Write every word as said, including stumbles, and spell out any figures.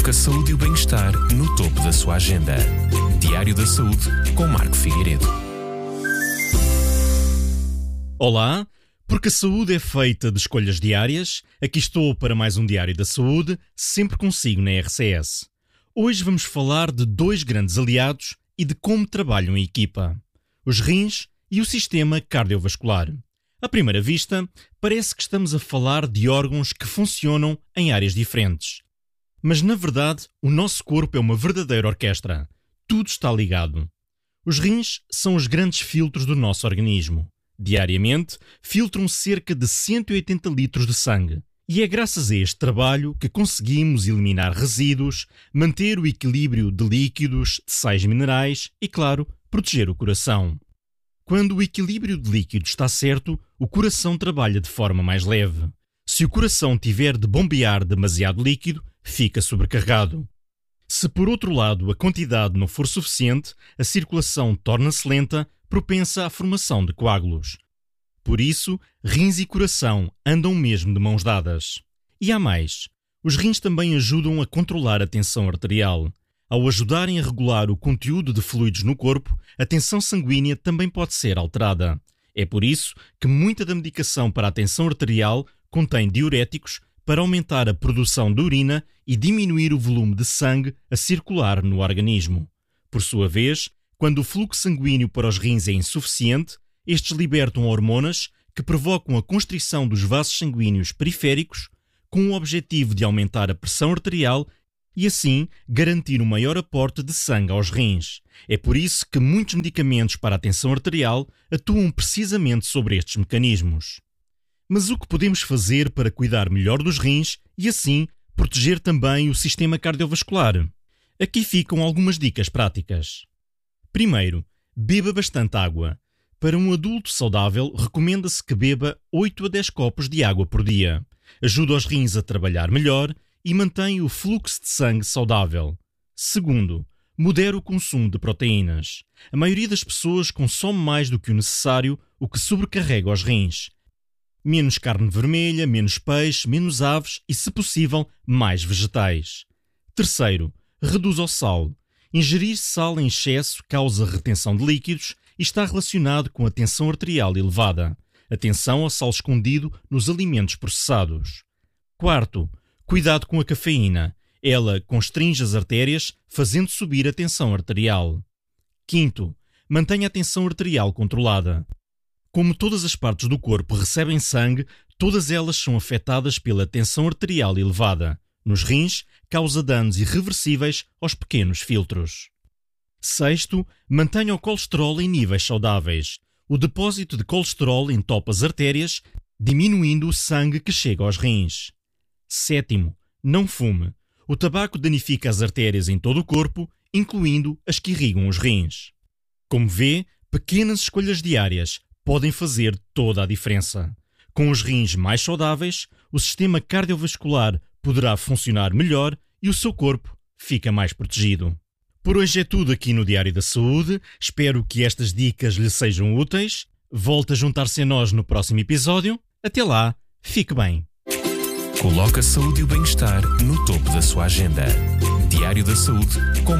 Coloque a saúde e o bem-estar no topo da sua agenda. Diário da Saúde com Marco Figueiredo. Olá, porque a saúde é feita de escolhas diárias, aqui estou para mais um Diário da Saúde, sempre consigo na R C S. Hoje vamos falar de dois grandes aliados e de como trabalham em equipa: os rins e o sistema cardiovascular. À primeira vista, parece que estamos a falar de órgãos que funcionam em áreas diferentes. Mas, na verdade, o nosso corpo é uma verdadeira orquestra. Tudo está ligado. Os rins são os grandes filtros do nosso organismo. Diariamente, filtram cerca de cento e oitenta litros de sangue. E é graças a este trabalho que conseguimos eliminar resíduos, manter o equilíbrio de líquidos, de sais minerais e, claro, proteger o coração. Quando o equilíbrio de líquidos está certo, o coração trabalha de forma mais leve. Se o coração tiver de bombear demasiado líquido, fica sobrecarregado. Se por outro lado a quantidade não for suficiente, a circulação torna-se lenta, propensa à formação de coágulos. Por isso, rins e coração andam mesmo de mãos dadas. E há mais. Os rins também ajudam a controlar a tensão arterial. Ao ajudarem a regular o conteúdo de fluidos no corpo, a tensão sanguínea também pode ser alterada. É por isso que muita da medicação para a tensão arterial contém diuréticos para aumentar a produção de urina e diminuir o volume de sangue a circular no organismo. Por sua vez, quando o fluxo sanguíneo para os rins é insuficiente, estes libertam hormonas que provocam a constrição dos vasos sanguíneos periféricos com o objetivo de aumentar a pressão arterial e assim garantir um maior aporte de sangue aos rins. É por isso que muitos medicamentos para a tensão arterial atuam precisamente sobre estes mecanismos. Mas o que podemos fazer para cuidar melhor dos rins e assim proteger também o sistema cardiovascular? Aqui ficam algumas dicas práticas. Primeiro, beba bastante água. Para um adulto saudável, recomenda-se que beba oito a dez copos de água por dia. Ajuda os rins a trabalhar melhor e mantém o fluxo de sangue saudável. Segundo, modere o consumo de proteínas. A maioria das pessoas consome mais do que o necessário, o que sobrecarrega os rins. Menos carne vermelha, menos peixe, menos aves e, se possível, mais vegetais. Terceiro, reduza o sal. Ingerir sal em excesso causa retenção de líquidos e está relacionado com a tensão arterial elevada. Atenção ao sal escondido nos alimentos processados. Quarto, cuidado com a cafeína. Ela constringe as artérias, fazendo subir a tensão arterial. Quinto, mantenha a tensão arterial controlada. Como todas as partes do corpo recebem sangue, todas elas são afetadas pela tensão arterial elevada. Nos rins, causa danos irreversíveis aos pequenos filtros. Sexto, mantenha o colesterol em níveis saudáveis. O depósito de colesterol entope as artérias, diminuindo o sangue que chega aos rins. Sétimo, não fume. O tabaco danifica as artérias em todo o corpo, incluindo as que irrigam os rins. Como vê, pequenas escolhas diárias podem fazer toda a diferença. Com os rins mais saudáveis, o sistema cardiovascular poderá funcionar melhor e o seu corpo fica mais protegido. Por hoje é tudo aqui no Diário da Saúde. Espero que estas dicas lhe sejam úteis. Volte a juntar-se a nós no próximo episódio. Até lá, fique bem. Coloque a saúde e o bem-estar no topo da sua agenda. Diário da Saúde com